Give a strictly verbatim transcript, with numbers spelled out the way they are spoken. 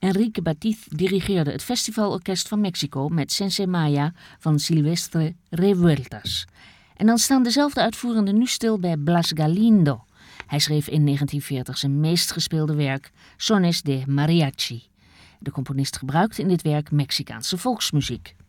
Enrique Batiz dirigeerde het Festivalorkest van Mexico met Sensei Maya van Silvestre Revueltas. En dan staan dezelfde uitvoerenden nu stil bij Blas Galindo. Hij schreef in negentien veertig zijn meest gespeelde werk, Sones de Mariachi. De componist gebruikte in dit werk Mexicaanse volksmuziek.